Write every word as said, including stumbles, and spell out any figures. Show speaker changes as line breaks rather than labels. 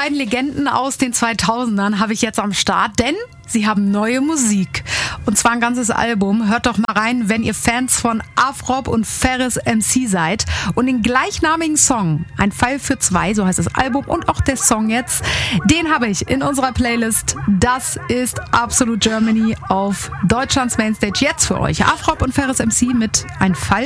beiden Legenden aus den zweitausendern habe ich jetzt am Start, denn sie haben neue Musik. Und zwar ein ganzes Album. Hört doch mal rein, wenn ihr Fans von Afrob und Ferris M C seid. Und den gleichnamigen Song, Ein Fall für zwei, so heißt das Album und auch der Song jetzt, den habe ich in unserer Playlist. Das ist Absolute Germany auf Deutschlands Mainstage jetzt für euch. Afrob und Ferris M C mit Ein Fall